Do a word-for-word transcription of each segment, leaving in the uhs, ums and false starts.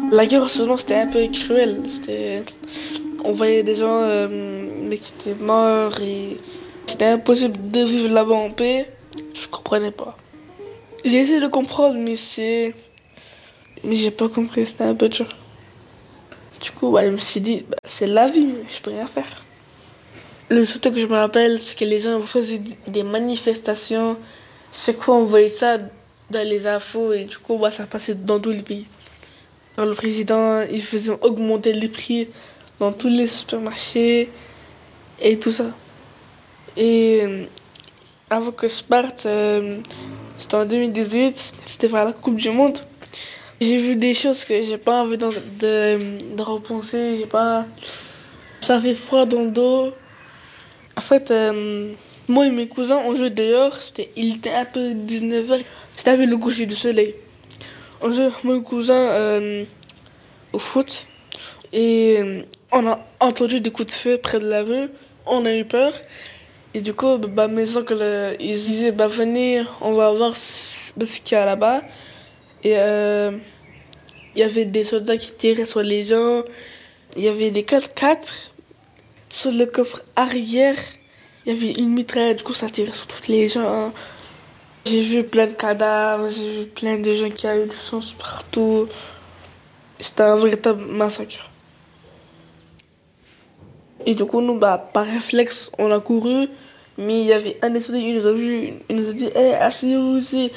La guerre au Soudan, c'était un peu cruel. C'était... On voyait des gens euh, mais qui étaient morts et c'était impossible de vivre là-bas en paix. Je comprenais pas. J'ai essayé de comprendre, mais c'est... Mais j'ai pas compris, c'était un peu dur. Du coup, bah, je me suis dit, bah, c'est la vie, je peux rien faire. Le surtout que je me rappelle, c'est que les gens faisaient des manifestations. Chaque fois, on voyait ça dans les infos et du coup, bah, ça passait dans tous les pays. Alors, le président, il faisait augmenter les prix dans tous les supermarchés et tout ça. Et euh, avant que je parte, euh, c'était en deux mille dix-huit, c'était vers la Coupe du Monde. J'ai vu des choses que j'ai pas envie de, de, de repenser, j'ai pas... Ça fait froid dans le dos. En fait, euh, moi et mes cousins, on jouait dehors, c'était, il était un peu dix-neuf heures, c'était avec le coucher du soleil. On jouait, moi et mes cousins, euh, au foot, et euh, on a entendu des coups de feu près de la rue, on a eu peur, et du coup, bah, mes oncles, euh, ils disaient, bah venez, on va voir ce, ce qu'il y a là-bas. Et euh, il y avait des soldats qui tiraient sur les gens, il y avait des quatre-quatre. Sur le coffre arrière, il y avait une mitraille, du coup ça tirait sur tous les gens. J'ai vu plein de cadavres, j'ai vu plein de gens qui avaient du sang partout. C'était un véritable massacre. Et du coup, nous, bah, par réflexe, on a couru, mais il y avait un des soldats, il nous a vus, il nous a dit, hé, asseyez-vous ici.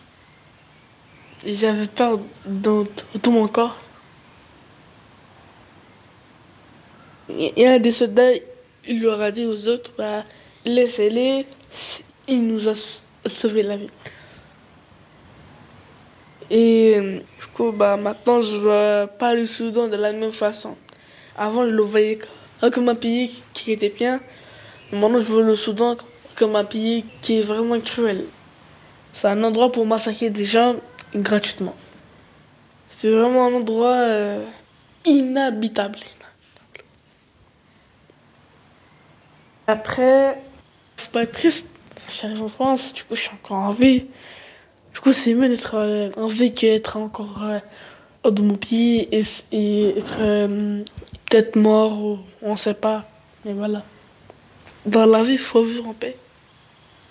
Et j'avais peur dans tout mon corps. Et un des soldats, il leur a dit aux autres, bah, laissez-les, il nous a sauvé la vie. Et euh, du coup, bah, maintenant, je vois pas le Soudan de la même façon. Avant, je le voyais comme un pays qui était bien. Maintenant, je vois le Soudan comme un pays qui est vraiment cruel. C'est un endroit pour massacrer des gens gratuitement. C'est vraiment un endroit euh, inhabitable. Après, faut pas être triste. J'arrive en France, du coup, je suis encore en vie. Du coup, c'est mieux d'être euh, en vie qu'être encore euh, hors de mon pays et, et être euh, peut-être mort ou on sait pas. Mais voilà. Dans la vie, il faut vivre en paix.